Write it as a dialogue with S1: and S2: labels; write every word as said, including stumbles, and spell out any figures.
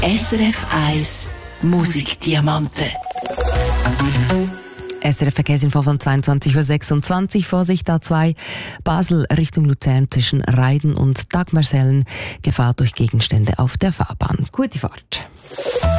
S1: S R F eins Musikdiamanten.
S2: S R F Verkehrsinfo von zweiundzwanzig Uhr sechsundzwanzig. Vorsicht A zwei Basel Richtung Luzern zwischen Reiden und Dagmersellen. Gefahr durch Gegenstände auf der Fahrbahn. Gute Fahrt.